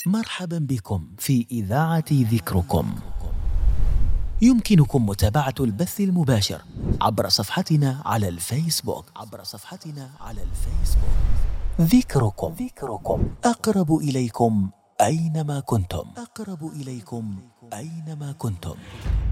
مرحبا بكم في إذاعة ذكركم. يمكنكم متابعة البث المباشر عبر صفحتنا على الفيسبوك ذكركم أقرب إليكم أينما كنتم.